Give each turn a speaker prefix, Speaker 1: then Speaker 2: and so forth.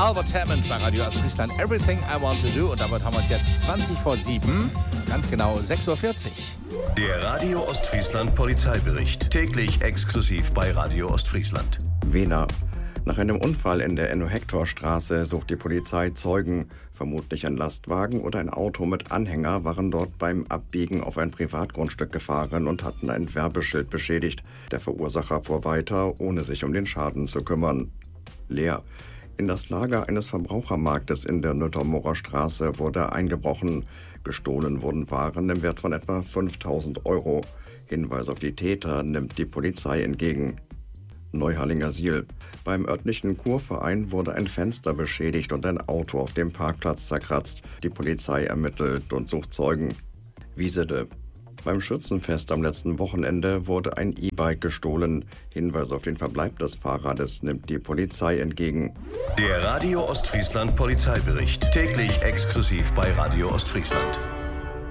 Speaker 1: Albert Hammond bei Radio Ostfriesland. Everything I Want to Do. Und damit haben wir es jetzt 7:20. Ganz genau 6:40 Uhr.
Speaker 2: Der Radio Ostfriesland Polizeibericht. Täglich exklusiv bei Radio Ostfriesland.
Speaker 3: Wena. Nach einem Unfall in der Enno-Hector-Straße sucht die Polizei Zeugen. Vermutlich ein Lastwagen oder ein Auto mit Anhänger waren dort beim Abbiegen auf ein Privatgrundstück gefahren und hatten ein Werbeschild beschädigt. Der Verursacher fuhr weiter, ohne sich um den Schaden zu kümmern. Leer. In das Lager eines Verbrauchermarktes in der Nöttermorer Straße wurde eingebrochen. Gestohlen wurden Waren im Wert von etwa 5.000 Euro. Hinweis auf die Täter nimmt die Polizei entgegen. Neuharlinger Siel. Beim örtlichen Kurverein wurde ein Fenster beschädigt und ein Auto auf dem Parkplatz zerkratzt. Die Polizei ermittelt und sucht Zeugen. Wiesede. Beim Schützenfest am letzten Wochenende wurde ein E-Bike gestohlen. Hinweis auf den Verbleib des Fahrrades nimmt die Polizei entgegen.
Speaker 2: Der Radio Ostfriesland Polizeibericht. Täglich exklusiv bei Radio Ostfriesland.